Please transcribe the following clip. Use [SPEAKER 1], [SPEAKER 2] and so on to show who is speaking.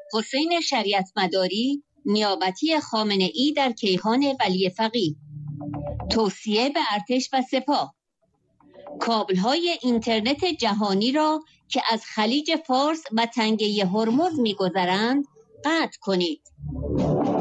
[SPEAKER 1] حسین شریعتمداری نیابتی خامنه‌ای در کیهان ولی فقیه. توصیه به ارتش و سپاه: کابل‌های اینترنت جهانی را که از خلیج فارس و تنگه هرمز می‌گذرند قطع کنید.